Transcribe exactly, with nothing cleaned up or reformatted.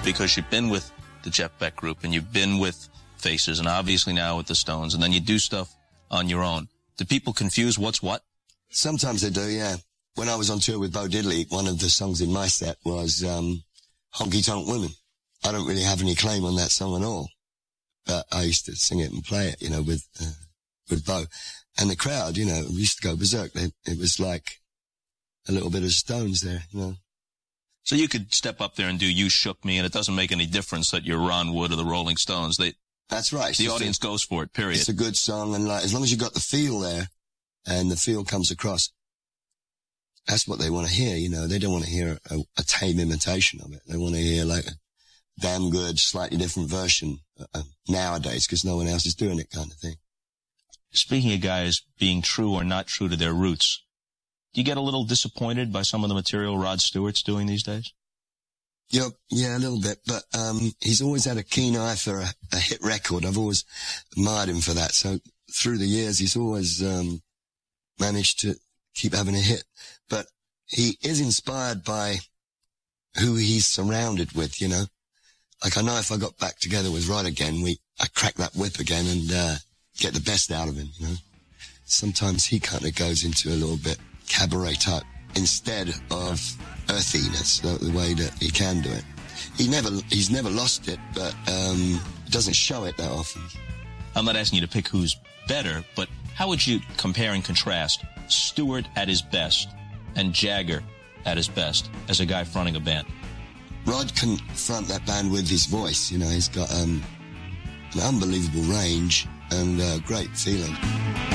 because you've been with the Jeff Beck Group and you've been with Faces and obviously now with the Stones, and then you do stuff on your own. Do people confuse what's what? Sometimes they do, yeah. When I was on tour with Bo Diddley, one of the songs in my set was um, Honky Tonk Woman. I don't really have any claim on that song at all, but I used to sing it and play it, you know, with uh, with Bo. And the crowd, you know, used to go berserk. It, it was like a little bit of Stones there, you know. So you could step up there and do You Shook Me, and it doesn't make any difference that you're Ron Wood or the Rolling Stones. They That's right. The It's audience a, goes for it, period. It's a good song, and like, as long as you got the feel there, and the feel comes across, that's what they want to hear, you know. They don't want to hear a, a tame imitation of it. They want to hear like a damn good, slightly different version uh, nowadays, because no one else is doing it kind of thing. Speaking of guys being true or not true to their roots, do you get a little disappointed by some of the material Rod Stewart's doing these days? Yeah, yeah, a little bit, but um he's always had a keen eye for a, a hit record. I've always admired him for that. So through the years, he's always um managed to keep having a hit. But he is inspired by who he's surrounded with, you know. Like, I know if I got back together with Rod again, we I crack that whip again and uh get the best out of him, you know. Sometimes he kind of goes into a little bit cabaret type instead of earthiness, the, the way that he can do it. He never, he's never lost it, but um, doesn't show it that often. I'm not asking you to pick who's better, but how would you compare and contrast Stewart at his best and Jagger at his best as a guy fronting a band? Rod can front that band with his voice, you know. He's got um, an unbelievable range and uh, great feeling.